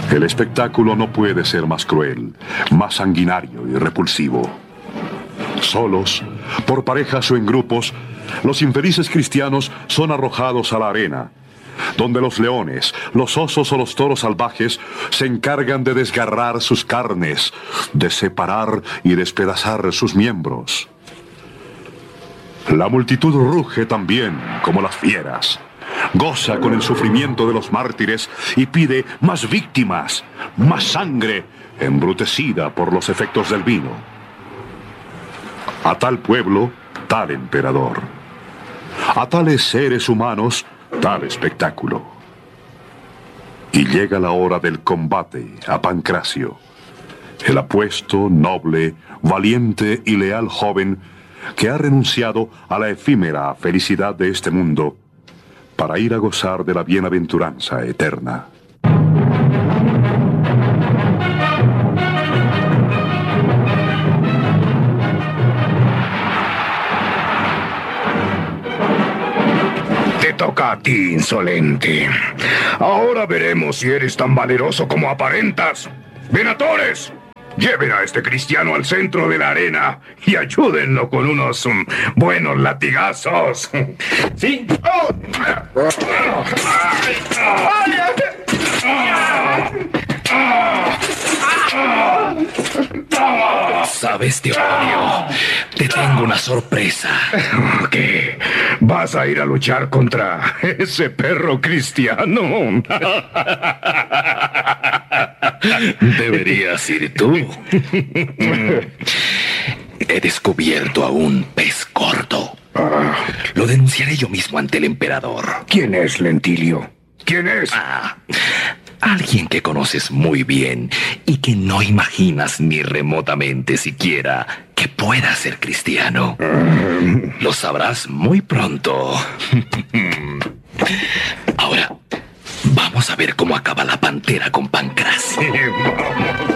El espectáculo no puede ser más cruel, más sanguinario y repulsivo. Solos, por parejas o en grupos, los infelices cristianos son arrojados a la arena, donde los leones, los osos o los toros salvajes se encargan de desgarrar sus carnes, de separar y despedazar sus miembros. La multitud ruge también, como las fieras. Goza con el sufrimiento de los mártires y pide más víctimas, más sangre, embrutecida por los efectos del vino. A tal pueblo, tal emperador. A tales seres humanos, tal espectáculo. Y llega la hora del combate a Pancracio, el apuesto, noble, valiente y leal joven que ha renunciado a la efímera felicidad de este mundo para ir a gozar de la bienaventuranza eterna. Te toca a ti, insolente. Ahora veremos si eres tan valeroso como aparentas. ¡Venatores! Lleven a este cristiano al centro de la arena y ayúdenlo con unos buenos latigazos. ¿Sí? ¿Sabes, Teogonio? Te tengo una sorpresa. ¿Qué? ¿Vas a ir a luchar contra ese perro cristiano? Deberías ir tú. He descubierto a un pez gordo. Lo denunciaré yo mismo ante el emperador. ¿Quién es, Lentilio? ¿Quién es? Alguien que conoces muy bien y que no imaginas ni remotamente siquiera que pueda ser cristiano. Lo sabrás muy pronto. Ahora, vamos a ver cómo acaba la pantera con Pancracio. Vamos.